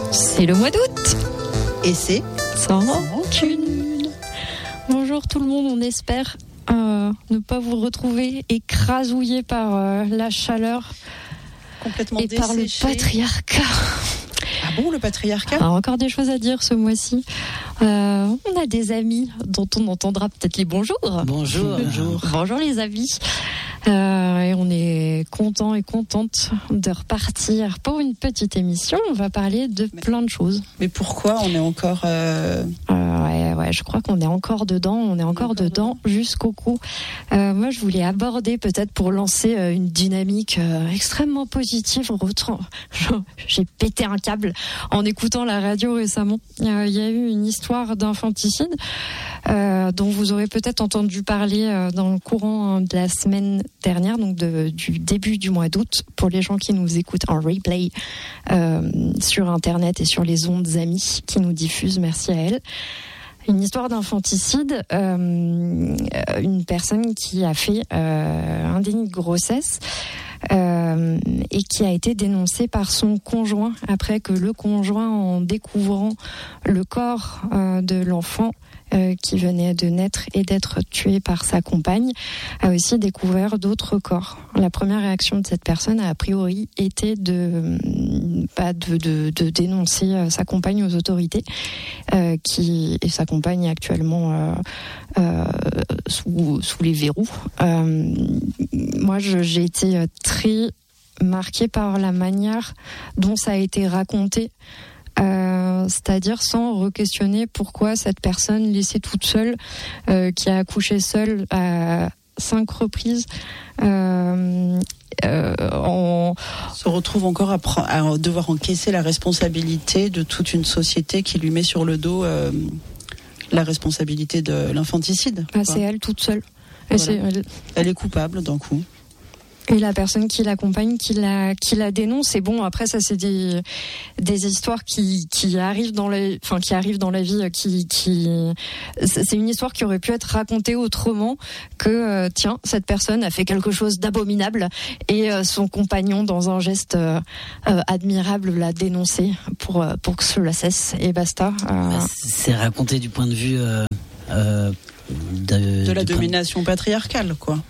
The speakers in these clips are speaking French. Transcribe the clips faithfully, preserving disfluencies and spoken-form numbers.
C'est le mois d'août. Et c'est sans rancune. Bonjour tout le monde, on espère euh, ne pas vous retrouver écrasouillé par euh, la chaleur complètement et desséché. par le patriarcat. Ah bon, le patriarcat ? Alors, encore des choses à dire ce mois-ci. Euh, on a des amis dont on entendra peut-être les bonjours. Bonjour. Bonjour, Bonjour les amis. Euh, et on est content et contente de repartir pour une petite émission. On va parler de mais, plein de choses. Mais pourquoi on est encore... Euh... Euh, ouais, ouais, je crois qu'on est encore dedans. On est encore, on est encore dedans, dedans jusqu'au cou. Euh, moi, je voulais aborder peut-être pour lancer euh, une dynamique euh, extrêmement positive. J'ai pété un câble en écoutant la radio récemment. Il euh, y a eu une histoire d'infanticide euh, dont vous aurez peut-être entendu parler euh, dans le courant de la semaine dernière, donc de, du début du mois d'août, pour les gens qui nous écoutent en replay euh, sur Internet et sur les ondes amies qui nous diffusent. Merci à elle. Une histoire d'infanticide, euh, une personne qui a fait euh, un déni de grossesse euh, et qui a été dénoncée par son conjoint après que le conjoint, en découvrant le corps euh, de l'enfant Euh, qui venait de naître et d'être tué par sa compagne, a aussi découvert d'autres corps. La première réaction de cette personne a a priori été de, bah, de, de, de dénoncer euh, sa compagne aux autorités, euh, qui, et sa compagne est actuellement euh, euh, sous, sous les verrous. Euh, moi, je, j'ai été très marquée par la manière dont ça a été raconté. Euh, c'est-à-dire sans re-questionner pourquoi cette personne laissée toute seule, euh, qui a accouché seule à cinq reprises, euh, euh, en... se retrouve encore à, pre- à devoir encaisser la responsabilité de toute une société qui lui met sur le dos euh, la responsabilité de l'infanticide. Ah, c'est elle toute seule. Et Voilà. c'est elle... elle est coupable d'un coup. Et la personne qui l'accompagne, qui la, qui la dénonce. Et bon, après, ça, c'est des, des histoires qui, qui arrivent dans la, enfin, qui arrivent dans la vie, qui, qui, c'est une histoire qui aurait pu être racontée autrement que, euh, tiens, cette personne a fait quelque chose d'abominable et euh, son compagnon, dans un geste euh, euh, admirable, l'a dénoncé pour, euh, pour que cela cesse et basta. Euh... Bah, c'est raconté du point de vue, euh, euh, de, de la de domination point... patriarcale, quoi.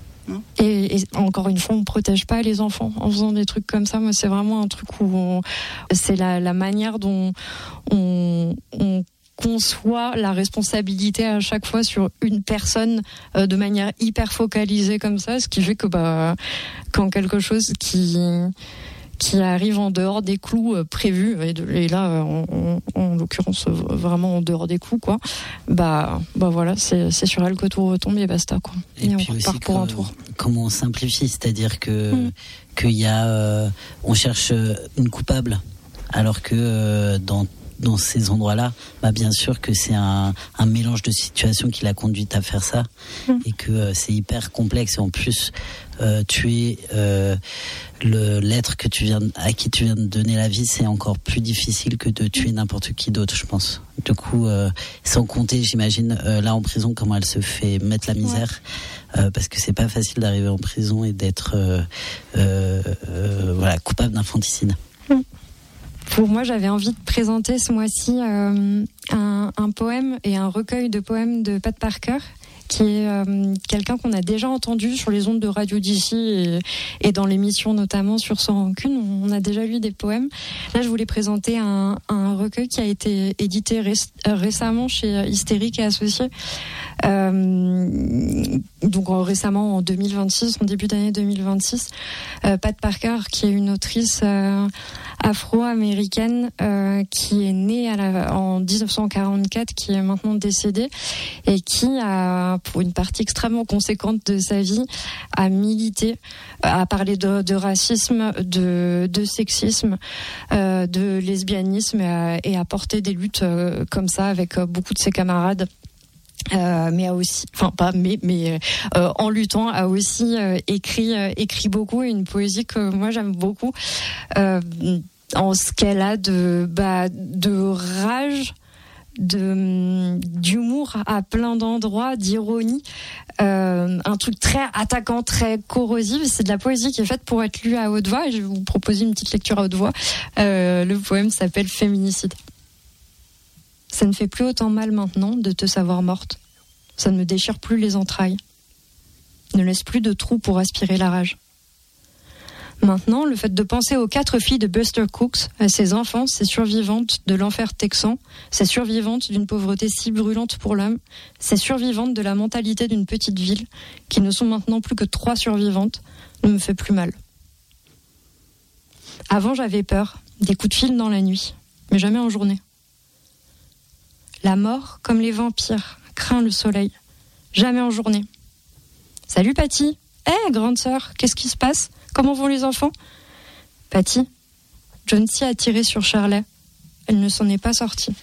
Et, et encore une fois, on protège pas les enfants en faisant des trucs comme ça. Moi, c'est vraiment un truc où on, c'est la, la manière dont on, on conçoit la responsabilité à chaque fois sur une personne euh, de manière hyper focalisée comme ça, ce qui fait que bah, quand quelque chose qui qui arrive en dehors des clous euh, prévus, et, de, et là, en, en, en l'occurrence, vraiment en dehors des clous, quoi, bah, bah voilà, c'est, c'est sur elle que tout retombe et basta, quoi. Et, et et puis on repart pour un tour. Comment on simplifie, c'est-à-dire que, mmh. qu'il y a, euh, on cherche une coupable, alors que euh, dans dans ces endroits-là, bah bien sûr que c'est un, un mélange de situations qui l'a conduite à faire ça, mmh. et que euh, c'est hyper complexe. Et en plus, euh, tuer euh, le, l'être que tu viens, à qui tu viens de donner la vie, c'est encore plus difficile que de tuer n'importe qui d'autre, je pense. Du coup, euh, sans compter, j'imagine, euh, là en prison, comment elle se fait mettre la misère, ouais. euh, parce que c'est pas facile d'arriver en prison et d'être euh, euh, euh, voilà, coupable d'infanticide. Mmh. Pour moi, j'avais envie de présenter ce mois-ci euh, un, un poème et un recueil de poèmes de Pat Parker, qui est euh, quelqu'un qu'on a déjà entendu sur les ondes de radio d'ici et, et dans l'émission notamment sur Sans Rancune. On a déjà lu des poèmes. Là, je voulais présenter un, un recueil qui a été édité ré- récemment chez Hystérique et Associés. Euh, donc récemment en deux mille vingt-six, en début d'année deux mille vingt-six. Euh, Pat Parker, qui est une autrice euh, afro-américaine euh, qui est née à la, en dix-neuf cent quarante-quatre, qui est maintenant décédée et qui a, pour une partie extrêmement conséquente de sa vie, a milité, a parlé de, de racisme, de, de sexisme, euh, de lesbianisme et a, et a porté des luttes euh, comme ça avec euh, beaucoup de ses camarades. Euh, mais a aussi, enfin pas mais mais euh, en luttant a aussi euh, écrit euh, écrit beaucoup, et une poésie que moi j'aime beaucoup euh, en ce qu'elle a de bah de rage de d'humour à plein d'endroits, d'ironie, euh, un truc très attaquant, très corrosif. C'est de la poésie qui est faite pour être lue à haute voix. Et je vais vous proposer une petite lecture à haute voix. Euh, le poème s'appelle Féminicide. Ça ne fait plus autant mal maintenant de te savoir morte. Ça ne me déchire plus les entrailles. Ne laisse plus de trous pour aspirer la rage. Maintenant, le fait de penser aux quatre filles de Buster Cooks, à ces enfants, ces survivantes de l'enfer texan, ces survivantes d'une pauvreté si brûlante pour l'âme, ces survivantes de la mentalité d'une petite ville, qui ne sont maintenant plus que trois survivantes, ne me fait plus mal. Avant, j'avais peur, des coups de fil dans la nuit, mais jamais en journée. La mort, comme les vampires, craint le soleil, jamais en journée. Salut Patty. Hé, hey, grande sœur, qu'est-ce qui se passe? Comment vont les enfants? Patty, Jonesy a tiré sur Charlet. Elle ne s'en est pas sortie.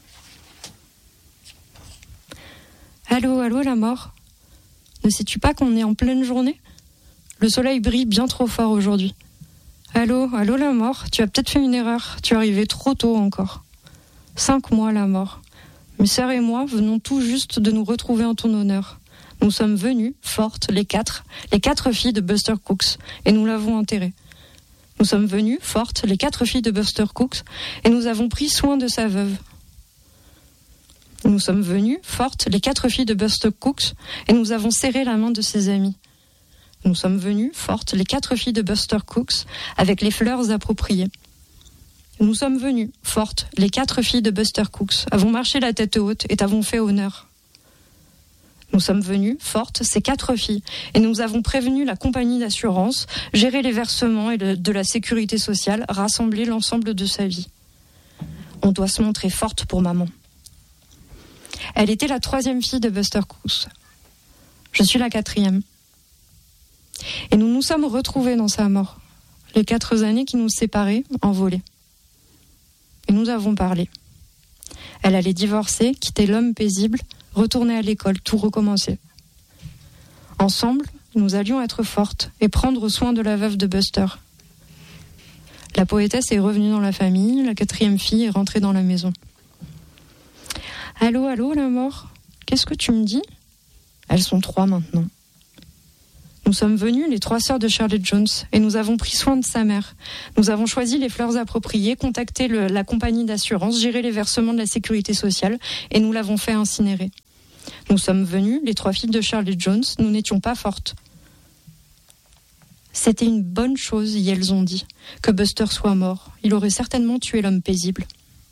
Allô, allô, la mort. Ne sais-tu pas qu'on est en pleine journée? Le soleil brille bien trop fort aujourd'hui. Allô, allô, la mort. Tu as peut-être fait une erreur. Tu es arrivé trop tôt encore. Cinq mois, la mort. Mes sœurs et moi venons tout juste de nous retrouver en ton honneur. Nous sommes venues, fortes, les quatre, les quatre filles de Buster Cooks, et nous l'avons enterrée. Nous sommes venues, fortes, les quatre filles de Buster Cooks, et nous avons pris soin de sa veuve. Nous sommes venues, fortes, les quatre filles de Buster Cooks, et nous avons serré la main de ses amis. Nous sommes venues, fortes, les quatre filles de Buster Cooks, avec les fleurs appropriées. Nous sommes venues, fortes, les quatre filles de Buster Cooks, avons marché la tête haute et t'avons fait honneur. Nous sommes venues, fortes, ces quatre filles, et nous avons prévenu la compagnie d'assurance, géré les versements et de, de la sécurité sociale, rassemblé l'ensemble de sa vie. On doit se montrer forte pour maman. Elle était la troisième fille de Buster Cooks. Je suis la quatrième. Et nous nous sommes retrouvés dans sa mort. Les quatre années qui nous séparaient, envolées. Et nous avons parlé. Elle allait divorcer, quitter l'homme paisible, retourner à l'école, tout recommencer. Ensemble, nous allions être fortes et prendre soin de la veuve de Buster. La poétesse est revenue dans la famille, la quatrième fille est rentrée dans la maison. Allô, allô, la mort, qu'est-ce que tu me dis? Elles sont trois maintenant. Nous sommes venues, les trois sœurs de Shirley Jones, et nous avons pris soin de sa mère. Nous avons choisi les fleurs appropriées, contacté le, la compagnie d'assurance, géré les versements de la sécurité sociale, et nous l'avons fait incinérer. Nous sommes venues, les trois filles de Shirley Jones, nous n'étions pas fortes. C'était une bonne chose, y elles ont dit, que Buster soit mort. Il aurait certainement tué l'homme paisible.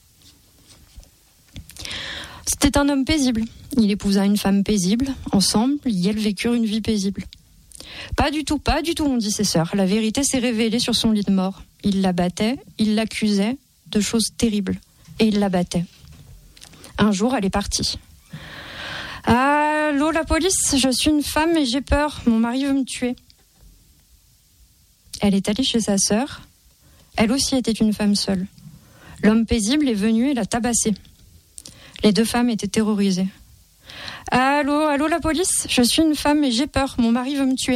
C'était un homme paisible. Il épousa une femme paisible. Ensemble, y elles vécurent une vie paisible. Pas du tout, pas du tout, ont dit ses sœurs. La vérité s'est révélée sur son lit de mort. Il la battait, il l'accusait de choses terribles. Et il la battait. Un jour, elle est partie. Allô, la police, je suis une femme et j'ai peur. Mon mari veut me tuer. Elle est allée chez sa sœur. Elle aussi était une femme seule. L'homme paisible est venu et l'a tabassée. Les deux femmes étaient terrorisées. Allô, allô, la police, je suis une femme et j'ai peur. Mon mari veut me tuer.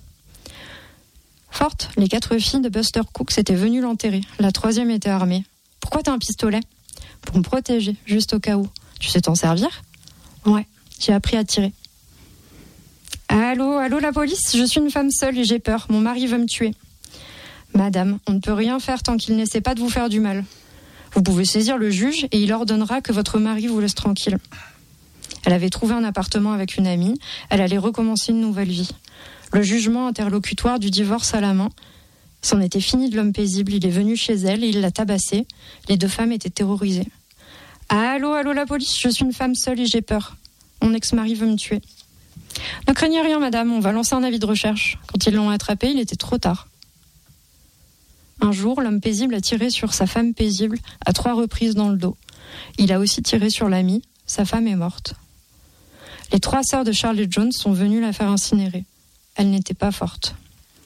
Forte, les quatre filles de Buster Cooks étaient venues l'enterrer. La troisième était armée. Pourquoi t'as un pistolet? Pour me protéger, juste au cas où. Tu sais t'en servir? Ouais, j'ai appris à tirer. Allô, allô, la police, je suis une femme seule et j'ai peur. Mon mari veut me tuer. Madame, on ne peut rien faire tant qu'il n'essaie pas de vous faire du mal. Vous pouvez saisir le juge et il ordonnera que votre mari vous laisse tranquille. Elle avait trouvé un appartement avec une amie. Elle allait recommencer une nouvelle vie. Le jugement interlocutoire du divorce à la main. C'en était fini de l'homme paisible. Il est venu chez elle et il l'a tabassée. Les deux femmes étaient terrorisées. Allô, allô, la police, je suis une femme seule et j'ai peur. Mon ex-mari veut me tuer. Ne craignez rien, madame, on va lancer un avis de recherche. Quand ils l'ont attrapé, il était trop tard. Un jour, l'homme paisible a tiré sur sa femme paisible à trois reprises dans le dos. Il a aussi tiré sur l'amie. Sa femme est morte. Les trois sœurs de Shirley Jones sont venues la faire incinérer. Elle n'était pas forte.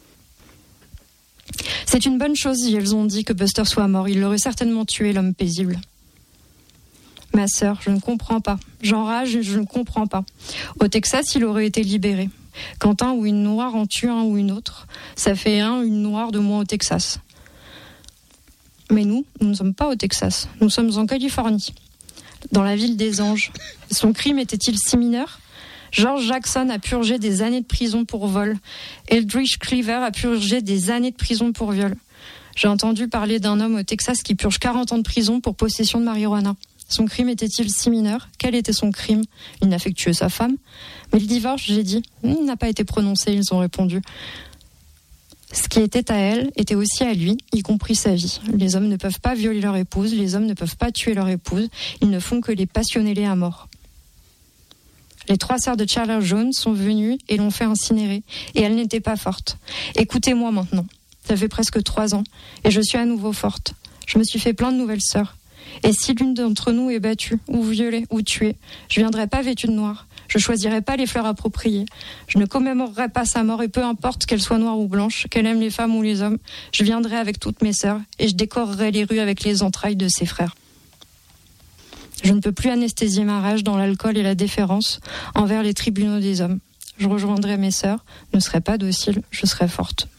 C'est une bonne chose si elles ont dit que Buster soit mort. Il l'aurait certainement tué, l'homme paisible. Ma sœur, je ne comprends pas. J'enrage et je ne comprends pas. Au Texas, il aurait été libéré. Quand un ou une noire en tue un ou une autre, ça fait un ou une noire de moins au Texas. Mais nous, nous ne sommes pas au Texas. Nous sommes en Californie. dans la ville des anges. Son crime était-il si mineur ? George Jackson a purgé des années de prison pour vol. Eldridge Cleaver a purgé des années de prison pour viol. J'ai entendu parler d'un homme au Texas qui purge quarante ans de prison pour possession de marijuana. Son crime était-il si mineur ? Quel était son crime ? Il n'a fait que tuer sa femme. Mais le divorce, j'ai dit, n'a pas été prononcé, ils ont répondu. Ce qui était à elle était aussi à lui, y compris sa vie. Les hommes ne peuvent pas violer leur épouse, les hommes ne peuvent pas tuer leur épouse, ils ne font que les passionner à mort. Les trois sœurs de Chandler Jones sont venues et l'ont fait incinérer, et elles n'étaient pas fortes. Écoutez-moi maintenant, ça fait presque trois ans, et je suis à nouveau forte. Je me suis fait plein de nouvelles sœurs. Et si l'une d'entre nous est battue, ou violée, ou tuée, je viendrai pas vêtue de noir. Je choisirai pas les fleurs appropriées. Je ne commémorerai pas sa mort, et peu importe qu'elle soit noire ou blanche, qu'elle aime les femmes ou les hommes, je viendrai avec toutes mes sœurs, et je décorerai les rues avec les entrailles de ses frères. Je ne peux plus anesthésier ma rage dans l'alcool et la déférence envers les tribunaux des hommes. Je rejoindrai mes sœurs, ne serai pas docile, je serai forte.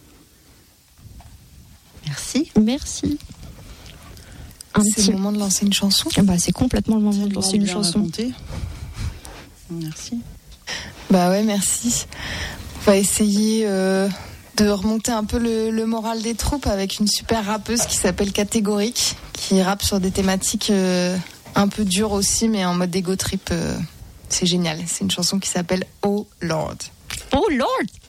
Merci. Merci. Un c'est petit... le moment de lancer une chanson. Bah, c'est complètement le moment de lancer une chanson. Raconté. Merci. Bah ouais, merci. On va essayer euh, de remonter un peu le, le moral des troupes avec une super rappeuse qui s'appelle Catégorique, qui rappe sur des thématiques euh, un peu dures aussi, mais en mode ego trip. Euh, c'est génial. C'est une chanson qui s'appelle Oh Lord. Oh Lord!